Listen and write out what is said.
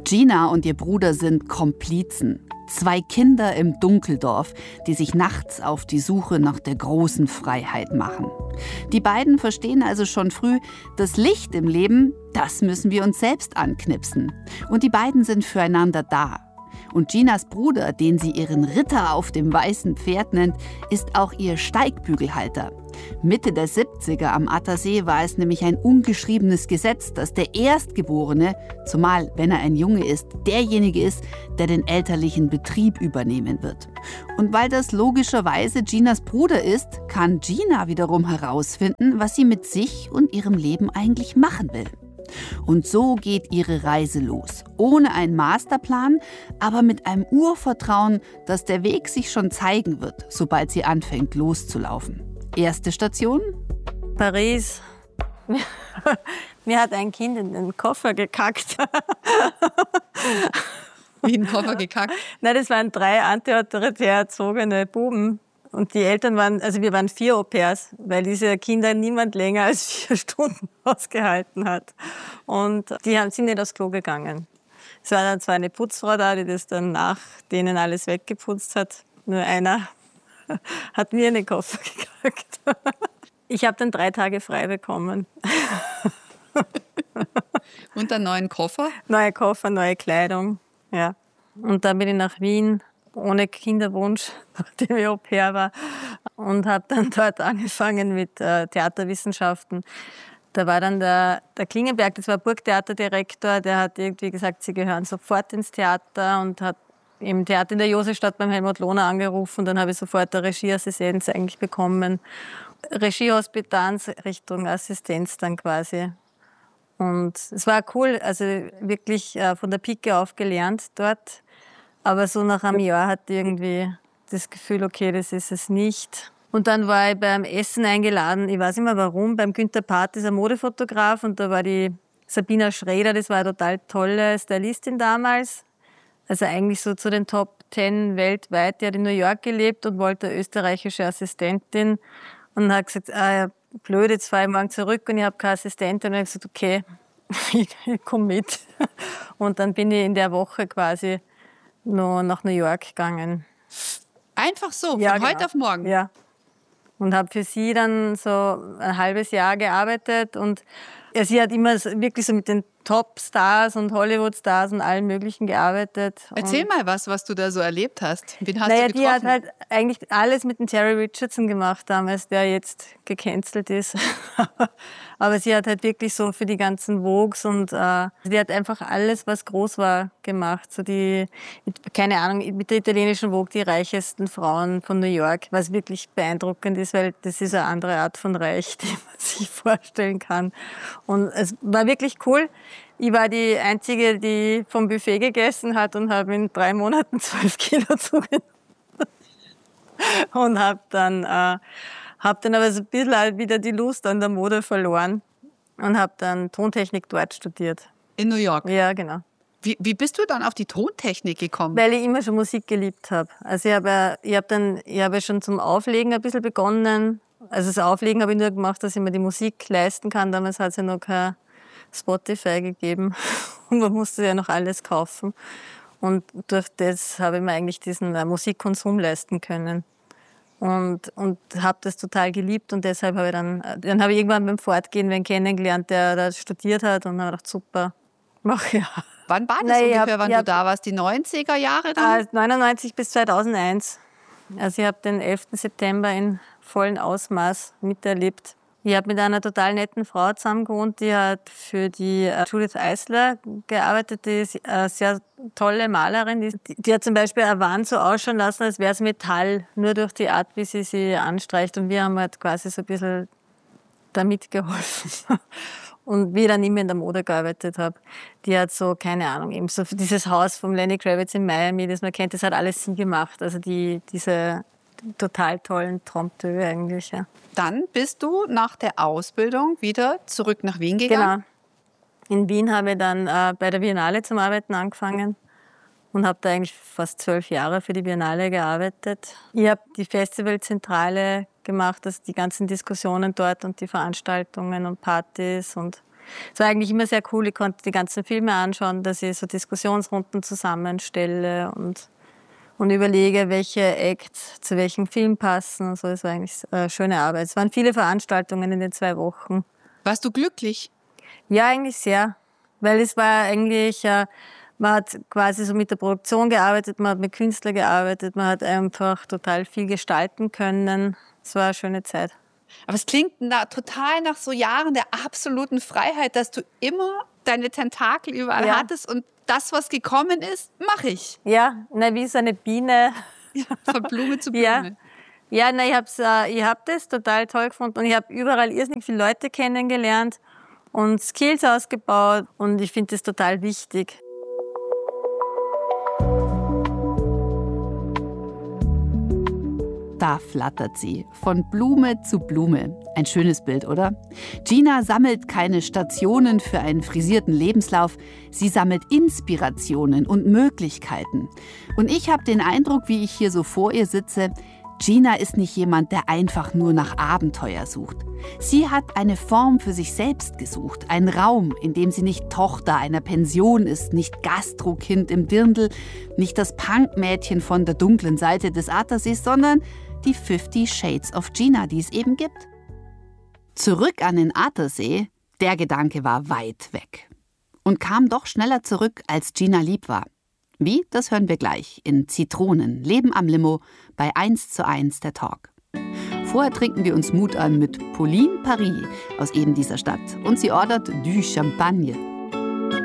Gina und ihr Bruder sind Komplizen. 2 Kinder im Dunkeldorf, die sich nachts auf die Suche nach der großen Freiheit machen. Die beiden verstehen also schon früh, das Licht im Leben, das müssen wir uns selbst anknipsen. Und die beiden sind füreinander da. Und Ginas Bruder, den sie ihren Ritter auf dem weißen Pferd nennt, ist auch ihr Steigbügelhalter. Mitte der 70er am Attersee war es nämlich ein ungeschriebenes Gesetz, dass der Erstgeborene, zumal wenn er ein Junge ist, derjenige ist, der den elterlichen Betrieb übernehmen wird. Und weil das logischerweise Ginas Bruder ist, kann Gina wiederum herausfinden, was sie mit sich und ihrem Leben eigentlich machen will. Und so geht ihre Reise los. Ohne einen Masterplan, aber mit einem Urvertrauen, dass der Weg sich schon zeigen wird, sobald sie anfängt loszulaufen. Erste Station? Paris. Mir hat ein Kind in den Koffer gekackt. Wie in den Koffer gekackt? Nein, das waren 3 antiautoritär erzogene Buben. Und die Eltern waren, also wir waren 4 Au-pairs, weil diese Kinder niemand länger als 4 Stunden ausgehalten hat. Und die sind nicht aufs Klo gegangen. Es war dann zwar eine Putzfrau da, die das dann nach denen alles weggeputzt hat. Nur einer hat mir in den Koffer gekackt. Ich habe dann 3 Tage frei bekommen. Und einen neuen Koffer? Neue Koffer, neue Kleidung, ja. Und dann bin ich nach Wien, ohne Kinderwunsch, nachdem ich Au-pair war. Und habe dann dort angefangen mit Theaterwissenschaften. Da war dann der Klingenberg, das war Burgtheaterdirektor, der hat irgendwie gesagt, sie gehören sofort ins Theater und hat im Theater in der Josefstadt beim Helmut Lohner angerufen. Dann habe ich sofort eine Regieassistenz eigentlich bekommen. Regiehospitanz Richtung Assistenz dann quasi. Und es war cool, also wirklich von der Pike auf gelernt dort. Aber so nach einem Jahr hatte ich irgendwie das Gefühl, okay, das ist es nicht. Und dann war ich beim Essen eingeladen, ich weiß nicht mehr warum, beim Günter Part, ist ein Modefotograf, und da war die Sabina Schreder, das war eine total tolle Stylistin damals. Also eigentlich so zu den Top 10 weltweit. Die hat in New York gelebt und wollte eine österreichische Assistentin. Und hat gesagt, blöd, jetzt fahre ich morgen zurück und ich habe keine Assistentin. Und ich habe gesagt, okay, ich komme mit. Und dann bin ich in der Woche quasi noch nach New York gegangen. Einfach so, von heute auf morgen? Ja. Und habe für sie dann so ein halbes Jahr gearbeitet. Und sie hat immer wirklich so mit den Top-Stars und Hollywood-Stars und allen möglichen gearbeitet. Erzähl mal was du da so erlebt hast. Wen hast du getroffen? Die hat halt eigentlich alles mit dem Terry Richardson gemacht damals, der jetzt gecancelt ist. Aber sie hat halt wirklich so für die ganzen Vogues und die hat einfach alles, was groß war, gemacht. So keine Ahnung, mit der italienischen Vogue die reichesten Frauen von New York, was wirklich beeindruckend ist, weil das ist eine andere Art von Reich, die man sich vorstellen kann. Und es war wirklich cool. Ich war die Einzige, die vom Buffet gegessen hat und habe in 3 Monaten 12 Kilo zugenommen. Und habe dann aber so ein bisschen halt wieder die Lust an der Mode verloren und habe dann Tontechnik dort studiert. In New York? Ja, genau. Wie bist du dann auf die Tontechnik gekommen? Weil ich immer schon Musik geliebt habe. Also ich habe schon zum Auflegen ein bisschen begonnen. Also das Auflegen habe ich nur gemacht, dass ich mir die Musik leisten kann. Damals hat es ja noch kein Spotify gegeben und man musste ja noch alles kaufen. Und durch das habe ich mir eigentlich diesen Musikkonsum leisten können. Und habe das total geliebt, und deshalb habe ich dann habe ich irgendwann beim Fortgehen wen kennengelernt, der da studiert hat, und habe gedacht, super, mach ja. Wann war das ungefähr, wann du da warst? Die 90er Jahre dann? 99 bis 2001. Also ich habe den 11. September in vollem Ausmaß miterlebt. Ich habe mit einer total netten Frau zusammen gewohnt, die hat für die Judith Eisler gearbeitet. Die ist eine sehr tolle Malerin. Die hat zum Beispiel eine Wand so ausschauen lassen, als wäre es Metall, nur durch die Art, wie sie anstreicht. Und wir haben halt quasi so ein bisschen damit geholfen. Und wie ich dann immer in der Mode gearbeitet habe, die hat so, keine Ahnung, eben so für dieses Haus vom Lenny Kravitz in Miami, das man kennt, das hat alles sie gemacht. Also diese total tollen Trompeteure eigentlich, ja. Dann bist du nach der Ausbildung wieder zurück nach Wien gegangen? Genau. In Wien habe ich dann bei der Biennale zum Arbeiten angefangen und habe da eigentlich fast 12 Jahre für die Biennale gearbeitet. Ich habe die Festivalzentrale gemacht, also die ganzen Diskussionen dort und die Veranstaltungen und Partys und Es war eigentlich immer sehr cool. Ich konnte die ganzen Filme anschauen, dass ich so Diskussionsrunden zusammenstelle und überlege, welche Acts zu welchem Film passen. Also es war eigentlich eine schöne Arbeit. Es waren viele Veranstaltungen in den 2 Wochen. Warst du glücklich? Ja, eigentlich sehr. Weil es war eigentlich, man hat quasi so mit der Produktion gearbeitet, man hat mit Künstlern gearbeitet, man hat einfach total viel gestalten können. Es war eine schöne Zeit. Aber es klingt total nach so Jahren der absoluten Freiheit, dass du immer deine Tentakel überall hattest und das, was gekommen ist, mache ich. Ja, wie so eine Biene. Ja, von Blume zu Blume. Ja, ich hab das total toll gefunden und ich habe überall irrsinnig viele Leute kennengelernt und Skills ausgebaut und ich finde das total wichtig. Da flattert sie, von Blume zu Blume. Ein schönes Bild, oder? Gina sammelt keine Stationen für einen frisierten Lebenslauf, sie sammelt Inspirationen und Möglichkeiten. Und ich habe den Eindruck, wie ich hier so vor ihr sitze, Gina ist nicht jemand, der einfach nur nach Abenteuer sucht. Sie hat eine Form für sich selbst gesucht, einen Raum, in dem sie nicht Tochter einer Pension ist, nicht Gastrokind im Dirndl, nicht das Punkmädchen von der dunklen Seite des Attersees, sondern die 50 Shades of Gina, die es eben gibt. Zurück an den Attersee, der Gedanke war weit weg. Und kam doch schneller zurück, als Gina lieb war. Wie? Das hören wir gleich in Zitronen, Leben am Limo, bei 1:1 der Talk. Vorher trinken wir uns Mut an mit Pauline Paris aus eben dieser Stadt. Und sie ordert du Champagne.